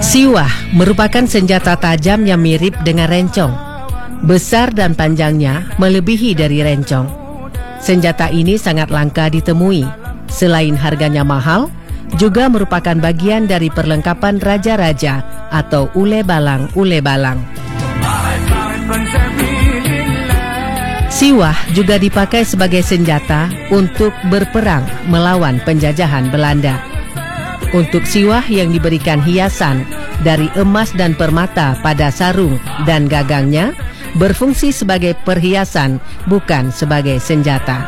Siwah merupakan senjata tajam yang mirip dengan rencong. Besar dan panjangnya melebihi dari rencong. Senjata ini sangat langka ditemui. Selain harganya mahal, juga merupakan bagian dari perlengkapan raja-raja atau ule balang-ule balang. Siwah juga dipakai sebagai senjata untuk berperang melawan penjajahan Belanda. Untuk siwah yang diberikan hiasan dari emas dan permata pada sarung dan gagangnya, berfungsi sebagai perhiasan bukan sebagai senjata.